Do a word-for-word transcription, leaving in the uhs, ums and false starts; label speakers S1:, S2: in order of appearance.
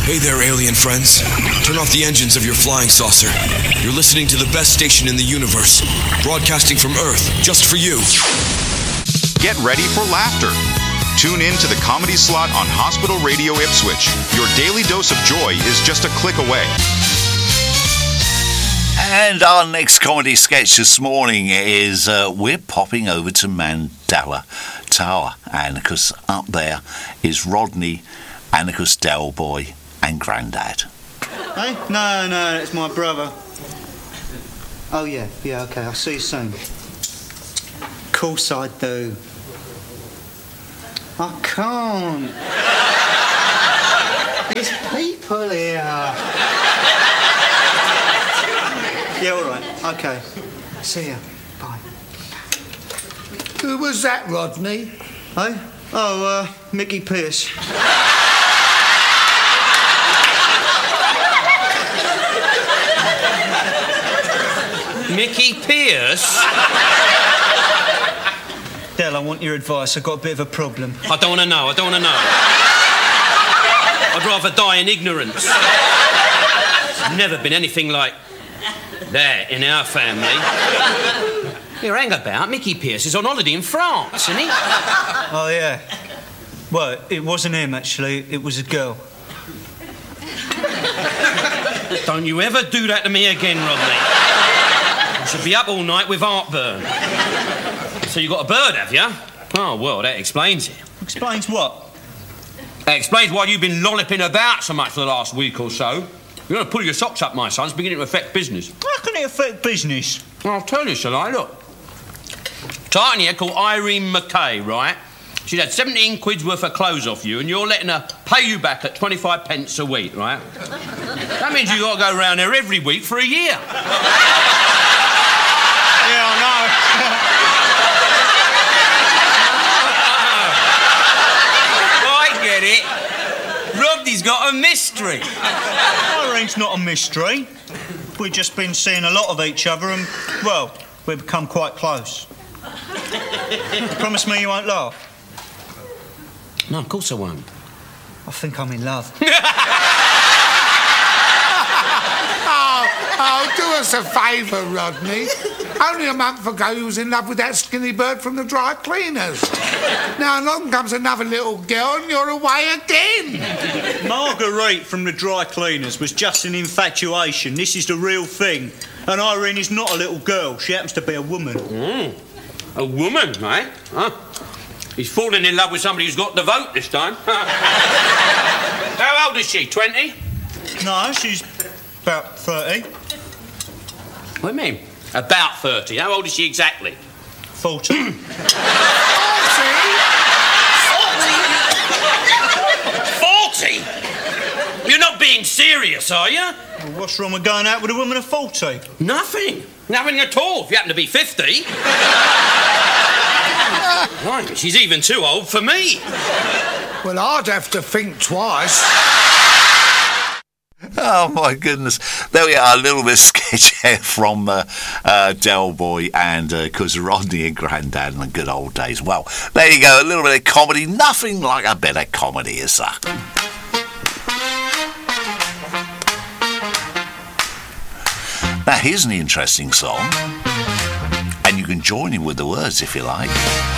S1: Hey there, alien friends. Turn off the engines of your flying saucer. You're listening to the best station in the universe, broadcasting from Earth just for you.
S2: Get ready for laughter. Tune in to the Comedy Slot on Hospital Radio Ipswich. Your daily dose of joy is just a click away.
S3: And our next comedy sketch this morning is uh, we're popping over to Mandela Tower. And of course, up there is Rodney, and of course, Del Boy and Grandad.
S4: Hey? No, no, it's my brother. Oh, yeah, yeah, OK, I'll see you soon. Of course I do. I can't. There's people here. Yeah, all right, OK. See ya. Bye.
S5: Who was that, Rodney?
S4: Hey? Oh, uh, Mickey Pearce.
S6: Mickey Pearce?
S4: Del, I want your advice. I've got a bit of a problem.
S6: I don't want to know, I don't want to know. I'd rather die in ignorance. There's never been anything like that in our family. Here, hang about. Mickey Pearce is on holiday in France, isn't he?
S4: Oh, yeah. Well, it wasn't him, actually. It was a girl.
S6: Don't you ever do that to me again, Rodney. I should be up all night with heartburn. So you got a bird, have you? Oh, well, that explains it.
S4: Explains what?
S6: That explains why you've been lolloping about so much for the last week or so. You're going to pull your socks up, my son. It's beginning to affect business.
S4: How can it affect business?
S6: Well, I'll tell you, shall I? Look. Titan here called Irene McKay, right? She's had seventeen quid's worth of clothes off you, and you're letting her pay you back at twenty-five pence a week, right? That means you've got to go round there every week for a year.
S4: Yeah, I
S6: know. I get it. Rodney's got a mystery.
S4: Irene's not a mystery. We've just been seeing a lot of each other and, well, we've become quite close. You promise me you won't laugh?
S6: No, of course I won't.
S4: I think I'm in love.
S5: Oh, oh, do us a favour, Rodney. Only a month ago you was in love with that skinny bird from the dry cleaners. Now along comes another little girl and you're away again.
S4: Marguerite from the dry cleaners was just an infatuation. This is the real thing. And Irene is not a little girl. She happens to be a woman.
S6: Mm. A woman, right? Huh? He's fallen in love with somebody who's got the vote this time. How old is she, twenty?
S4: No, she's about thirty.
S6: What do you mean? About thirty. How old is she exactly?
S4: Forty.
S6: Forty? You're not being serious, are you?
S4: Well, what's wrong with going out with a woman of forty?
S6: Nothing. Nothing at all, if you happen to be fifty. Right, she's even too old for me.
S5: Well, I'd have to think twice.
S3: Oh, my goodness. There we are, a little bit of sketch here from uh, uh, Del Boy and, of uh, course, Rodney and Grandad in the good old days. Well, there you go, a little bit of comedy. Nothing like a bit of comedy, is there? Now, here's an interesting song, and you can join in with the words if you like.